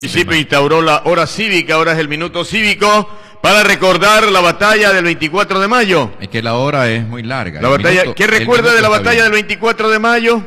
El municipio instauró la hora cívica, ahora es el minuto cívico, para recordar la batalla del 24 de mayo. Es que la hora es muy larga. La batalla, ¿qué recuerda de la batalla del 24 de mayo?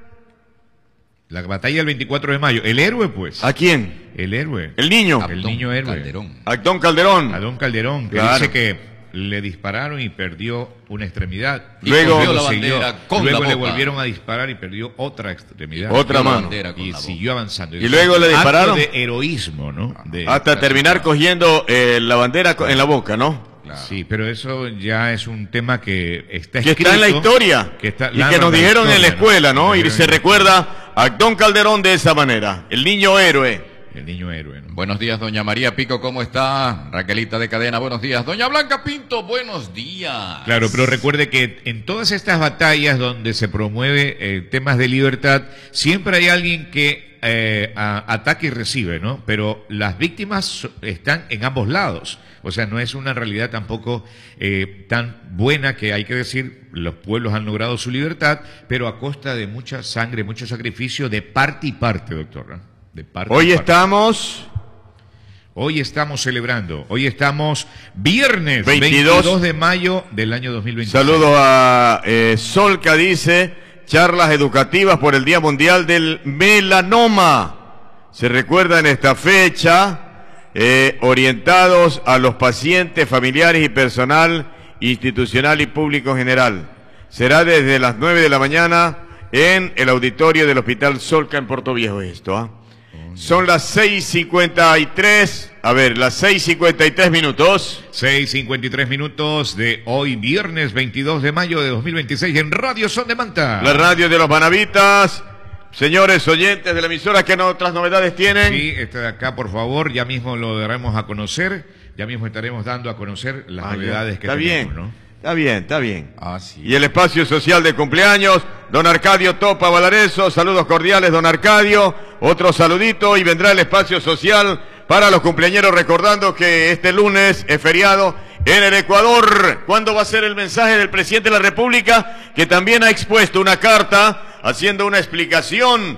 La batalla del 24 de mayo. El héroe, pues. ¿A quién? El héroe. El niño. El niño héroe. Calderón. Actón Calderón. Adón Calderón, que Claro. dice que le dispararon y perdió una extremidad. Y luego cogió la siguió. bandera con Luego la le boca. volvieron a disparar y perdió otra extremidad. Otra Cogió la mano. bandera con Y la boca. siguió avanzando. Y luego le Acto dispararon. de heroísmo, ¿no? Hasta terminar cogiendo la bandera en la boca, ¿no? Claro. Sí, pero eso ya es un tema que está Que escrito. está en la historia. Que está- y que narra nos la dijeron en la historia, escuela, ¿no? Nos Y dijeron se en la- recuerda a Actón Calderón de esa manera. El niño héroe. El niño héroe, ¿no? Buenos días, doña María Pico, ¿cómo está? Raquelita de Cadena, buenos días. Doña Blanca Pinto, buenos días. Claro, pero recuerde que en todas estas batallas donde se promueve temas de libertad, siempre hay alguien que ataca y recibe, ¿no? Pero las víctimas están en ambos lados. O sea, no es una realidad tampoco tan buena que hay que decir, los pueblos han logrado su libertad, pero a costa de mucha sangre, mucho sacrificio de parte y parte, doctor, ¿no? De parte Hoy y parte. estamos... Hoy estamos celebrando, hoy estamos viernes 22 22 de mayo del año 2026. Saludo a Solca, dice, charlas educativas por el Día Mundial del Melanoma. Se recuerda en esta fecha, orientados a los pacientes, familiares y personal institucional y público en general. Será desde las 9 de la mañana en el auditorio del Hospital Solca en Portoviejo esto, ¿ah? Son las 6:53, a ver, las 6:53 minutos. 6:53 minutos de hoy, viernes 22 de mayo de 2026 en Radio Son de Manta. La radio de los Manavitas. Señores oyentes de la emisora, ¿qué otras novedades tienen? Sí, este de acá, por favor, ya mismo lo daremos a conocer, ya mismo estaremos dando a conocer las novedades que está tenemos, bien, ¿no? está bien, está bien. Ah, sí. Y el espacio social de cumpleaños, don Arcadio Topa Valareso, saludos cordiales, don Arcadio, otro saludito y vendrá el espacio social para los cumpleañeros, recordando que este lunes es feriado en el Ecuador. ¿Cuándo va a ser el mensaje del presidente de la República? Que también ha expuesto una carta haciendo una explicación,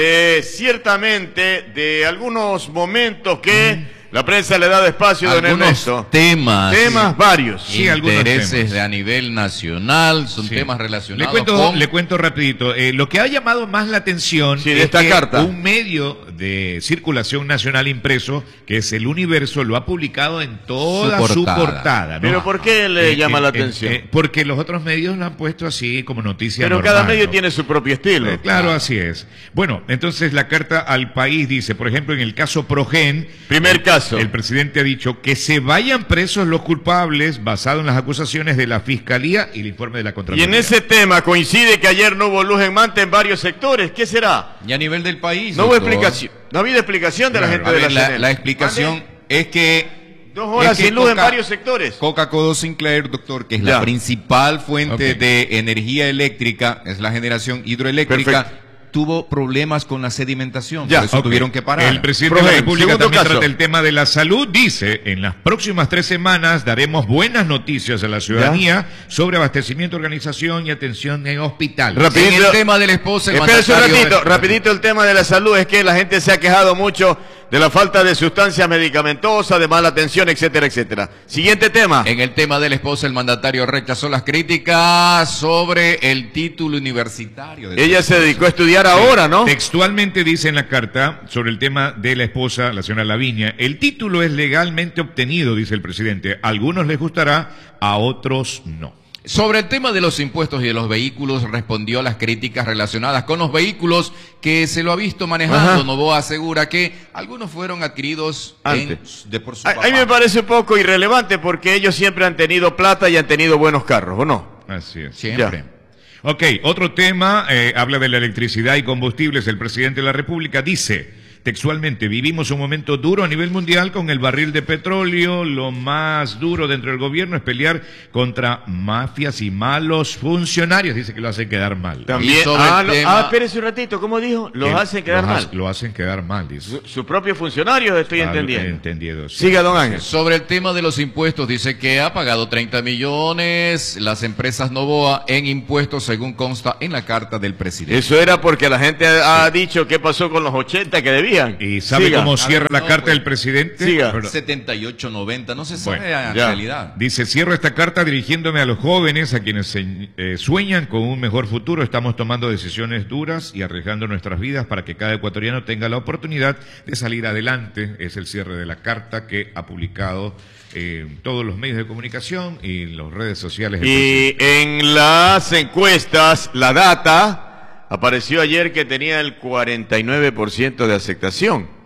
ciertamente, de algunos momentos que la prensa le ha dado espacio, don Ernesto. Temas varios. Sí, algunos intereses temas. de a nivel nacional, son Sí. temas relacionados Le cuento rapidito. Lo que ha llamado más la atención Sí, de es esta que carta. un medio de circulación nacional impreso, que es El Universo, lo ha publicado en toda su portada, ¿no? Pero ¿por qué le llama la atención? Porque los otros medios lo han puesto así como noticia Pero normal, cada medio ¿no? tiene su propio estilo. Claro, así es. Bueno, entonces la carta al país dice, por ejemplo, en el caso Progen, Primer caso. el presidente ha dicho que se vayan presos los culpables basado en las acusaciones de la Fiscalía y el informe de la Y Contraloría. en ese tema coincide que ayer no hubo luz en Manta en varios sectores. ¿Qué será? Y a nivel del país. No hubo doctor. explicación. No ha habido explicación de la Claro, gente A de ver, la la CNL. explicación ¿Mande? es que... 2 horas es que sin luz en Coca- varios sectores. Coca-Cola Sinclair, doctor, que es Ya. la principal fuente Ok. de energía eléctrica, es la generación hidroeléctrica, Perfecto. tuvo problemas con la sedimentación, Ya. por eso Ok. tuvieron que parar. El presidente de Progen, la República segundo también caso. trata el tema de la salud. Dice, en las próximas 3 semanas daremos buenas noticias a la ciudadanía sobre abastecimiento, organización y atención en hospitales. Rápido. En el tema de la esposa, el Espérese un mandatario- ratito, rapidito el tema de la salud. Es que la gente se ha quejado mucho de la falta de sustancias medicamentosas, de mala atención, etcétera, etcétera. Siguiente tema. En el tema de la esposa, el mandatario rechazó las críticas sobre el título universitario. de Ella su se esposa. dedicó a estudiar ahora, ¿no? Textualmente dice en la carta sobre el tema de la esposa, la señora Lavinia, el título es legalmente obtenido, dice el presidente. A algunos les gustará, a otros no. Sobre el tema de los impuestos y de los vehículos, respondió a las críticas relacionadas con los vehículos que se lo ha visto manejando. Ajá. Novoa asegura que algunos fueron adquiridos por su papá. A mí me parece un poco irrelevante porque ellos siempre han tenido plata y han tenido buenos carros, ¿o no? Así es. Siempre. Ya. Ok, otro tema, habla de la electricidad y combustibles. El presidente de la República dice, textualmente, vivimos un momento duro a nivel mundial con el barril de petróleo. Lo más duro dentro del gobierno es pelear contra mafias y malos funcionarios. Dice que lo hacen quedar mal. También. Y sobre el tema- Espérese un ratito, ¿cómo dijo? Los hacen quedar mal. Lo hacen quedar mal, dice. Sus propios funcionarios, estoy entendiendo. Entendido, sí. Siga, don Ángel. Sobre el tema de los impuestos, dice que ha pagado 30 millones las empresas Novoa en impuestos, según consta en la carta del presidente. Eso era porque la gente ha dicho qué pasó con los 80 que debía. deberían. ¿Y sabe Siga. cómo cierra ver, la no, carta pues. del presidente? Siga. Perdón. 78-90, no se sabe Bueno, en ya. realidad. Dice, cierro esta carta dirigiéndome a los jóvenes, a quienes sueñan con un mejor futuro. Estamos tomando decisiones duras y arriesgando nuestras vidas para que cada ecuatoriano tenga la oportunidad de salir adelante. Es el cierre de la carta que ha publicado todos los medios de comunicación y las redes sociales. Y en las encuestas, la data, apareció ayer que tenía el 49% de aceptación.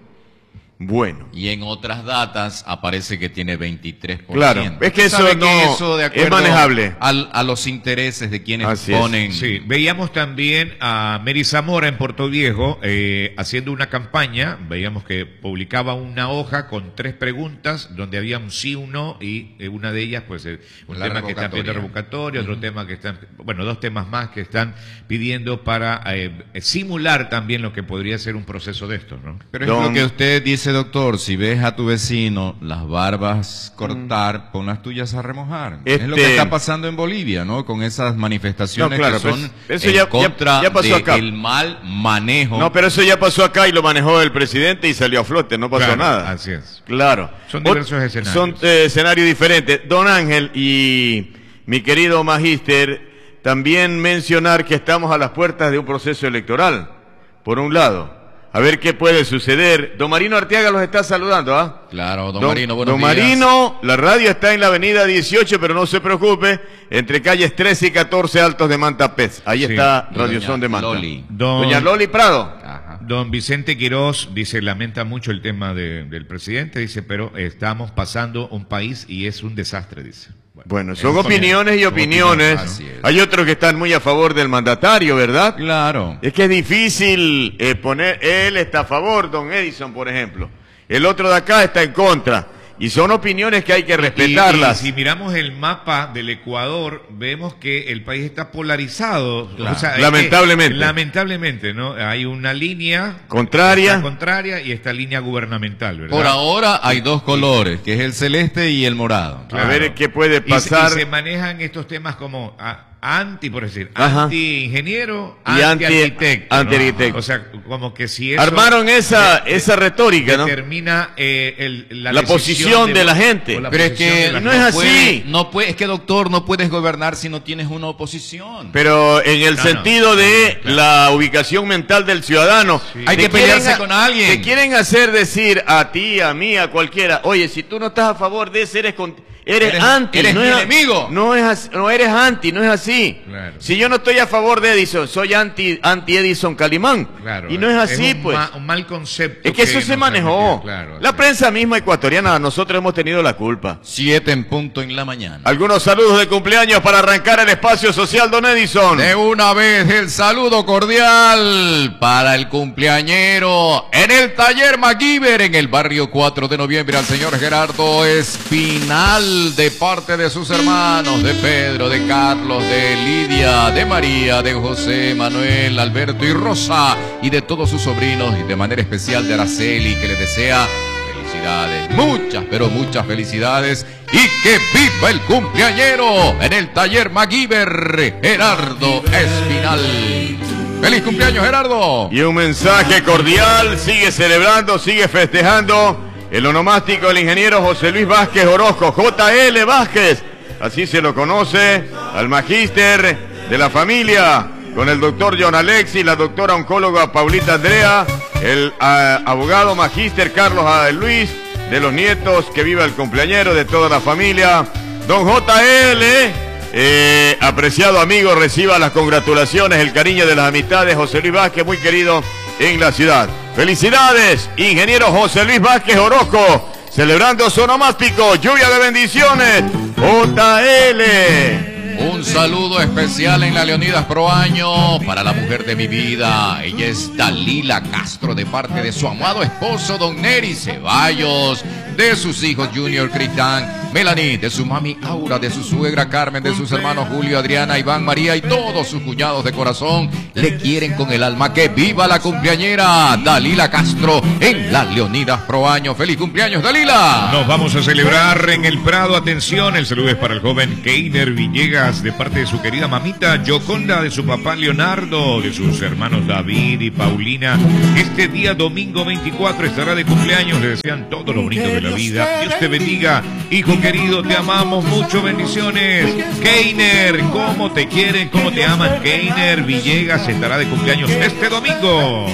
Bueno. Y en otras datas aparece que tiene 23%. Claro, es que eso ¿Sabe no que eso de es acuerdo manejable. a los intereses de quienes Así es. ponen. Sí, veíamos también a Mary Zamora en Puerto Viejo haciendo una campaña. Veíamos que publicaba una hoja con 3 preguntas donde había un sí, un no y una de ellas, pues, un La tema que están pidiendo revocatoria, otro tema que están, bueno, 2 temas más que están pidiendo para simular también lo que podría ser un proceso de estos, ¿no? Pero es lo que usted dice, doctor, si ves a tu vecino las barbas cortar, pon las tuyas a remojar. Es lo que está pasando en Bolivia, ¿no? Con esas manifestaciones No, claro, que son pues, eso en ya contra pasó acá. del mal manejo. No, pero eso ya pasó acá y lo manejó el presidente y salió a flote, no pasó Claro, nada. así es. Claro. Son diversos escenarios. Son escenarios diferentes. Don Ángel y mi querido magíster, también mencionar que estamos a las puertas de un proceso electoral, por un lado. A ver qué puede suceder. Don Marino Arteaga los está saludando, ¿ah? Claro, don Marino, buenos Don días. Marino, la radio está en la avenida 18, pero no se preocupe, entre calles 13 y 14 Altos de Manta Pez. Ahí Sí. está Y Radio doña Son de Manta. Loli. Doña Loli Prado. Ajá. Don Vicente Quirós dice, lamenta mucho el tema del presidente, dice, pero estamos pasando un país y es un desastre, dice. Bueno, son Eso opiniones y son opiniones. así es. Hay otros que están muy a favor del mandatario, ¿verdad? Claro. Es que es difícil poner, él está a favor, don Edison, por ejemplo. El otro de acá está en contra. Y son opiniones que hay que respetarlas. Y si miramos el mapa del Ecuador, vemos que el país está polarizado. Claro. O sea, Lamentablemente. Lamentablemente, ¿no? Hay una línea Contraria. contraria y esta línea gubernamental, ¿verdad? Por ahora hay 2 colores, que es el celeste y el morado. A ver qué puede Y pasar. se manejan estos temas como anti, por decir, Ajá. anti-ingeniero, Y anti-arquitecto. anti-arquitecto. O sea, como que si eso Armaron esa retórica, ¿no? determina La posición de la gente. o la Pero es posición de que la no es así. es que doctor, no puedes gobernar si no tienes una oposición. Pero en el No, sentido no, de claro. la ubicación mental del ciudadano. Hay Te que pelearse quieren con alguien. Te quieren hacer decir a ti, a mí, a cualquiera, oye, si tú no estás a favor de ese, eres anti. eres no mi es, enemigo. No eres anti, no es así. Claro. Si yo no estoy a favor de Edison, soy anti Edison Calimán. Claro, y no es así, un pues. un mal concepto. Es que eso se nos manejó. han metido, claro, La sí. prensa misma ecuatoriana, nosotros hemos tenido la culpa. 7 en punto en la mañana. Algunos saludos de cumpleaños para arrancar el espacio social, don Edison. De una vez el saludo cordial para el cumpleañero en el taller MacGyver en el barrio 4 de noviembre al señor Gerardo Espinal de parte de sus hermanos, de Pedro, de Carlos, de Lidia, de María, de José, Manuel, Alberto y Rosa y de todos sus sobrinos y de manera especial de Araceli que le desea felicidades, muchas pero muchas felicidades y que viva el cumpleañero en el taller MacGyver, Gerardo Espinal. ¡Feliz cumpleaños, Gerardo! Y un mensaje cordial, sigue celebrando, sigue festejando el onomástico del ingeniero José Luis Vázquez Orozco, JL Vázquez, así se lo conoce, al magíster de la familia, con el doctor John Alexis, la doctora oncóloga Paulita Andrea, el abogado magíster Carlos Luis, de los nietos, que viva el cumpleañero, de toda la familia, don JL. Apreciado amigo, reciba las congratulaciones, el cariño de las amistades, José Luis Vázquez, muy querido en la ciudad. Felicidades, ingeniero José Luis Vázquez Orozco, celebrando su onomástico, lluvia de bendiciones, JL. Un saludo especial en la Leonidas Proaño para la mujer de mi vida. Ella es Dalila Castro, de parte de su amado esposo, don Neri Ceballos, de sus hijos Junior Cristian Melanie, de su mami Aura, de su suegra Carmen, de sus hermanos Julio, Adriana, Iván, María y todos sus cuñados de corazón le quieren con el alma. ¡Que viva la cumpleañera Dalila Castro en las Leonidas Pro Año! ¡Feliz cumpleaños, Dalila! Nos vamos a celebrar en el Prado. Atención, el saludo es para el joven Keiner Villegas, de parte de su querida mamita Yoconda, de su papá Leonardo, de sus hermanos David y Paulina. Este día domingo 24 estará de cumpleaños. Le desean todo lo bonito de la vida. Dios te bendiga, hijo querido, te amamos mucho, bendiciones. Keiner, cómo te quieren, cómo te aman. Keiner Villegas estará de cumpleaños este domingo.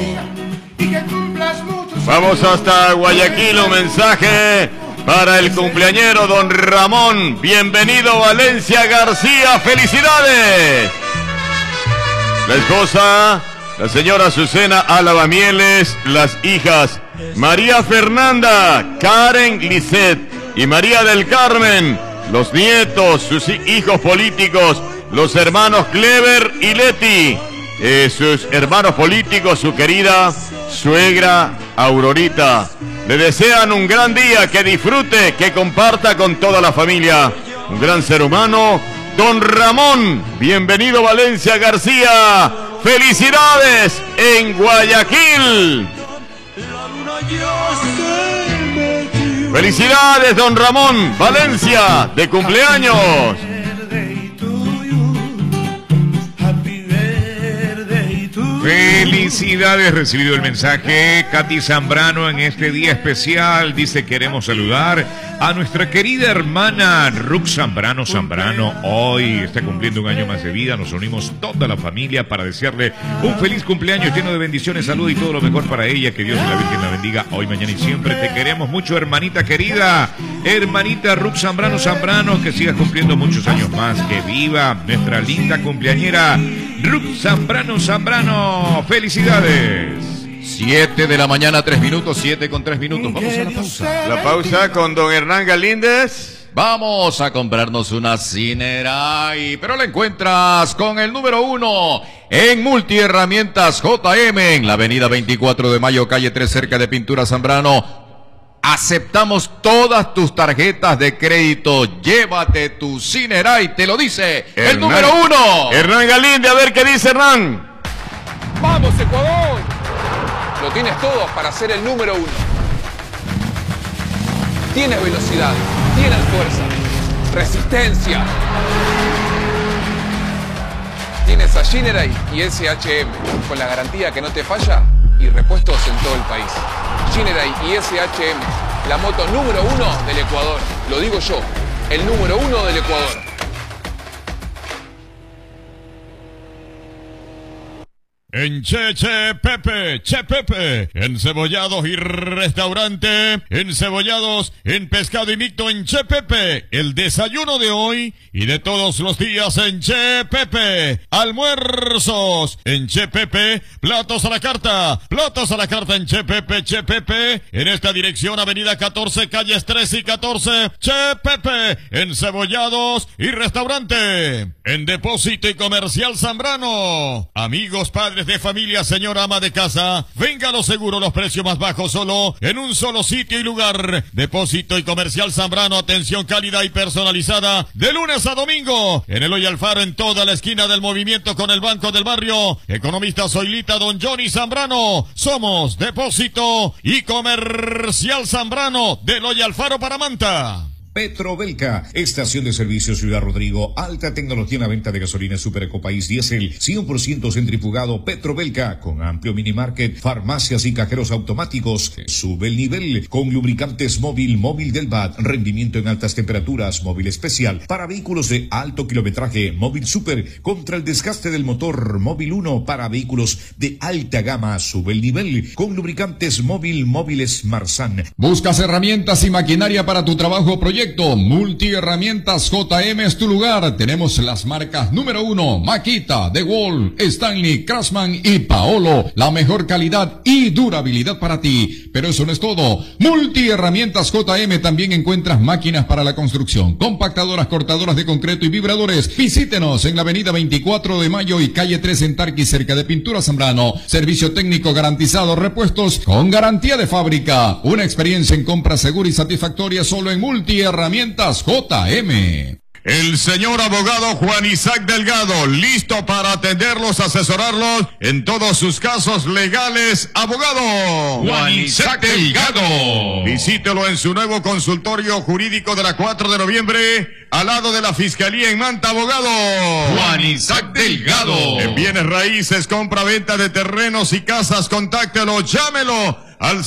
Vamos hasta Guayaquil, un mensaje para el cumpleañero don Ramón. Bienvenido Valencia García, felicidades. La esposa, la señora Azucena Álava Mieles, las hijas María Fernanda, Karen Lisset y María del Carmen, los nietos, sus hijos políticos, los hermanos Clever y Leti, sus hermanos políticos, su querida suegra Aurorita. Le desean un gran día, que disfrute, que comparta con toda la familia. Un gran ser humano, don Ramón. Bienvenido Valencia García. ¡Felicidades en Guayaquil! ¡Felicidades, don Ramón! Valencia, de cumpleaños. Felicidades, recibido el mensaje. Katy Zambrano en este día especial dice: queremos saludar a nuestra querida hermana Ruth Zambrano. Hoy está cumpliendo un año más de vida. Nos unimos toda la familia para desearle un feliz cumpleaños lleno de bendiciones, salud y todo lo mejor para ella. Que Dios y la Virgen la bendiga hoy, mañana y siempre. Te queremos mucho, hermanita querida, hermanita Ruth Zambrano, que sigas cumpliendo muchos años más. Que viva nuestra linda cumpleañera Ruth Zambrano. ¡Felicidades! 7 de la mañana, 3 minutos, 7 con 3 minutos. Vamos a la pausa. La pausa con don Hernán Galíndez. Vamos a comprarnos una Cineray, pero la encuentras con el número 1 en Multiherramientas JM, en la avenida 24 de Mayo, calle 3, cerca de Pintura Zambrano. Aceptamos todas tus tarjetas de crédito. Llévate tu Cineray, te lo dice el número 1. Hernán Galíndez, a ver qué dice Hernán. ¡Vamos, Ecuador! Lo tienes todo para ser el número 1. Tienes velocidad, tienes fuerza, resistencia. Tienes a Cineray y SHM, con la garantía que no te falla y repuestos en todo el país. Cineray y SHM, la moto número 1 del Ecuador. Lo digo yo, el número 1 del Ecuador. En Che Pepe, encebollados y restaurante, encebollados en pescado y mixto en Che Pepe, el desayuno de hoy y de todos los días en Che Pepe, almuerzos en Che Pepe, platos a la carta en Che Pepe, en esta dirección avenida 14, calles 13 y 14, Che Pepe, encebollados y restaurante, en Depósito y Comercial Zambrano, amigos, padres de familia, señora ama de casa, venga a lo seguro, los precios más bajos solo en un solo sitio y lugar. Depósito y Comercial Zambrano, atención cálida y personalizada de lunes a domingo en Eloy Alfaro, en toda la esquina del movimiento con el Banco del Barrio. Economista Zoilita, don Johnny Zambrano. Somos Depósito y Comercial Zambrano de Eloy Alfaro para Manta. Petrobelca, estación de servicio Ciudad Rodrigo, alta tecnología en la venta de gasolina Super Ecopaís Diesel, 100% centrifugado. Petrobelca, con amplio minimarket, farmacias y cajeros automáticos. Sube el nivel con lubricantes móvil del BAT, rendimiento en altas temperaturas, móvil especial para vehículos de alto kilometraje, móvil super contra el desgaste del motor, móvil 1 para vehículos de alta gama. Sube el nivel con lubricantes móviles Marsan. ¿Buscas herramientas y maquinaria para tu trabajo o proyecto? Multiherramientas JM es tu lugar. Tenemos las marcas número 1, Makita, DeWalt, Stanley, Craftsman y Paolo. La mejor calidad y durabilidad para ti. Pero eso no es todo. Multiherramientas JM también encuentras máquinas para la construcción, compactadoras, cortadoras de concreto y vibradores. Visítenos en la avenida 24 de Mayo y calle 3 en Tarqui, cerca de Pintura Zambrano. Servicio técnico garantizado, repuestos con garantía de fábrica. Una experiencia en compra segura y satisfactoria solo en Multiherramientas Herramientas JM. El señor abogado Juan Isaac Delgado, listo para atenderlos, asesorarlos en todos sus casos legales. Abogado Juan Isaac Delgado. Visítelo en su nuevo consultorio jurídico de la 4 de noviembre, al lado de la Fiscalía en Manta. Abogado Juan Isaac Delgado. En bienes raíces, compra-venta de terrenos y casas, contáctelo, llámelo al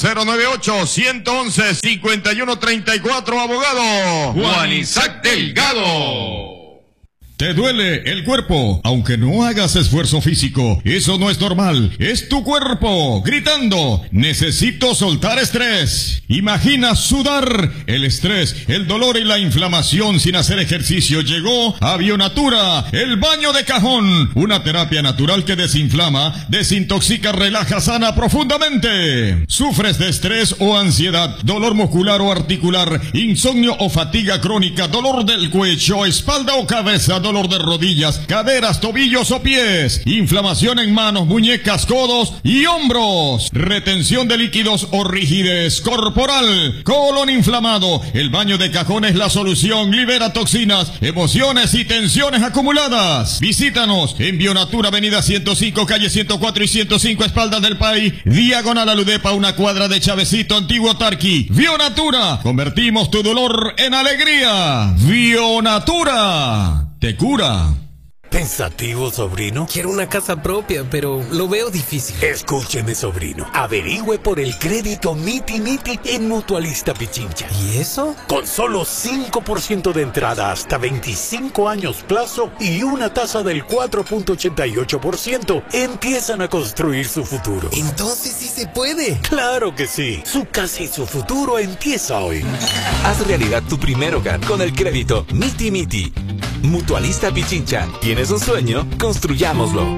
098-111-5134, abogado Juan Isaac Delgado. ¿Te duele el cuerpo? Aunque no hagas esfuerzo físico, eso no es normal. Es tu cuerpo gritando: necesito soltar estrés. Imagina sudar. El estrés, el dolor y la inflamación sin hacer ejercicio. Llegó a Bionatura, el baño de cajón. Una terapia natural que desinflama, desintoxica, relaja, sana profundamente. ¿Sufres de estrés o ansiedad, dolor muscular o articular, insomnio o fatiga crónica, dolor del cuello, espalda o cabeza, dolor de rodillas, caderas, tobillos o pies, inflamación en manos, muñecas, codos y hombros, retención de líquidos o rigidez corporal, colon inflamado? El baño de cajón es la solución. Libera toxinas, emociones y tensiones acumuladas. Visítanos en Bionatura, avenida 105, calle 104 y 105, espaldas del país, diagonal a Ludepa, una cuadra de Chavecito, Antiguo Tarqui. Bionatura, convertimos tu dolor en alegría. Bionatura te cura. ¿Pensativo, sobrino? Quiero una casa propia, pero lo veo difícil. Escúcheme, sobrino. Averigüe por el crédito Miti Miti en Mutualista Pichincha. ¿Y eso? Con solo 5% de entrada hasta 25 años plazo y una tasa del 4.88%, empiezan a construir su futuro. Entonces sí se puede. ¡Claro que sí! Su casa y su futuro empieza hoy. Haz realidad tu primer hogar con el crédito Miti Miti. Mutualista Pichincha. ¿Tienes un sueño? Construyámoslo.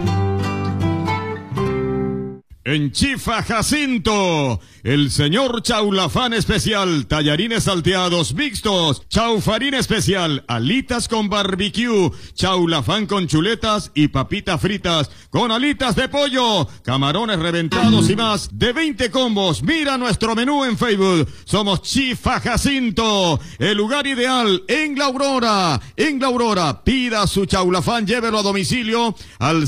En Chifa Jacinto, el señor Chaulafán especial, tallarines salteados mixtos, chaufarín especial, alitas con barbecue, chaulafán con chuletas y papitas fritas con alitas de pollo, camarones reventados y más de 20 combos. Mira nuestro menú en Facebook. Somos Chifa Jacinto, el lugar ideal en La Aurora. En La Aurora, pida su chaulafán, llévelo a domicilio al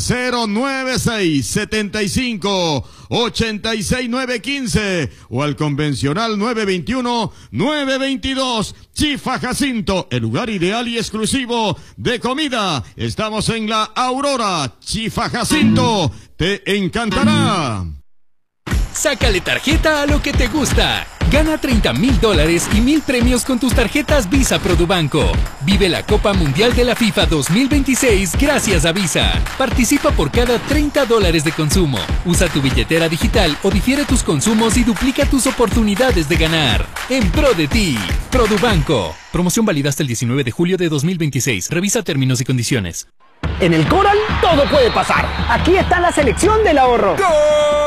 096-75-86915 o al convencional 921-922. Chifa Jacinto, el lugar ideal y exclusivo de comida. Estamos en La Aurora. Chifa Jacinto, te encantará. Sácale tarjeta a lo que te gusta. Gana $30,000 y 1,000 premios con tus tarjetas Visa Produbanco. Vive la Copa Mundial de la FIFA 2026 gracias a Visa. Participa por cada $30 de consumo. Usa tu billetera digital o difiere tus consumos y duplica tus oportunidades de ganar. En pro de ti, Produbanco. Promoción válida hasta el 19 de julio de 2026. Revisa términos y condiciones. En el Coral todo puede pasar. Aquí está la selección del ahorro. ¡Gol!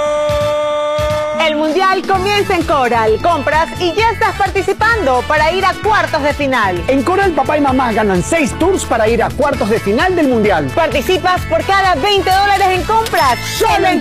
El Mundial comienza en Coral. Compras y ya estás participando para ir a cuartos de final. En Coral, papá y mamá ganan 6 tours para ir a cuartos de final del Mundial. Participas por cada $20 en compras. ¡Solo en